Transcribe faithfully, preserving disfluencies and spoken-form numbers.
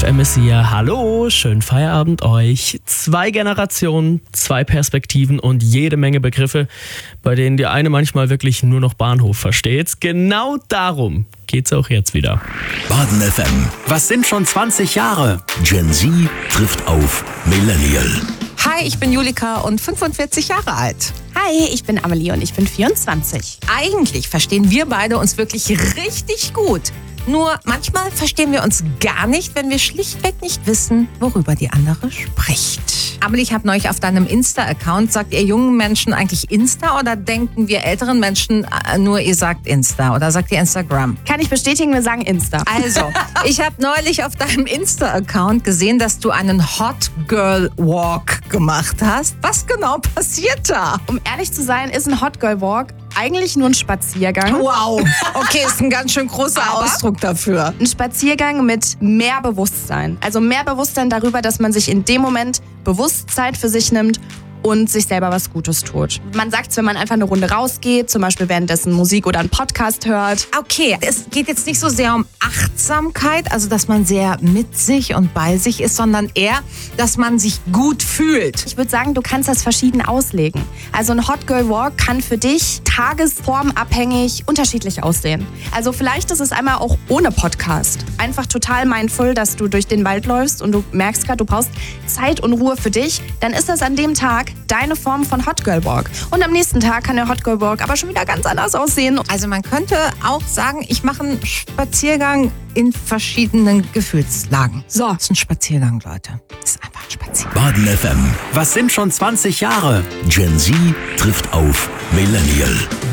F M ist hier. Hallo, schönen Feierabend euch. Zwei Generationen, zwei Perspektiven und jede Menge Begriffe, bei denen die eine manchmal wirklich nur noch Bahnhof versteht. Genau darum geht's auch jetzt wieder. Baden F M. Was sind schon zwanzig Jahre? Gen Z trifft auf Millennial. Hi, ich bin Julika und fünfundvierzig Jahre alt. Hi, ich bin Amelie und ich bin vierundzwanzig. Eigentlich verstehen wir beide uns wirklich richtig gut. Nur manchmal verstehen wir uns gar nicht, wenn wir schlichtweg nicht wissen, worüber die andere spricht. Amelie, ich habe neulich auf deinem Insta-Account, sagt ihr jungen Menschen eigentlich Insta oder denken wir älteren Menschen äh, nur, ihr sagt Insta oder sagt ihr Instagram? Kann ich bestätigen, wir sagen Insta. Also, ich habe neulich auf deinem Insta-Account gesehen, dass du einen Hot Girl Walk gemacht hast. Was genau passiert da? Um ehrlich zu sein, ist ein Hot Girl Walk eigentlich nur ein Spaziergang. Wow, okay, ist ein ganz schön großer Aber Ausdruck dafür. Ein Spaziergang mit mehr Bewusstsein. Also mehr Bewusstsein darüber, dass man sich in dem Moment bewusst Zeit für sich nimmt und sich selber was Gutes tut. Man sagt es, wenn man einfach eine Runde rausgeht, zum Beispiel währenddessen Musik oder einen Podcast hört. Okay, es geht jetzt nicht so sehr um Achtsamkeit, also dass man sehr mit sich und bei sich ist, sondern eher, dass man sich gut fühlt. Ich würde sagen, du kannst das verschieden auslegen. Also ein Hot Girl Walk kann für dich tagesformabhängig unterschiedlich aussehen. Also vielleicht ist es einmal auch ohne Podcast. Einfach total mindful, dass du durch den Wald läufst und du merkst gerade, du brauchst Zeit und Ruhe für dich. Dann ist das an dem Tag deine Form von Hot Girl Walk. Und am nächsten Tag kann der Hot Girl Walk aber schon wieder ganz anders aussehen. Also man könnte auch sagen, ich mache einen Spaziergang in verschiedenen Gefühlslagen. So, das ist ein Spaziergang, Leute. Das ist einfach ein Spaziergang. Baden F M. Was sind schon zwanzig Jahre? Gen Z trifft auf Millennial.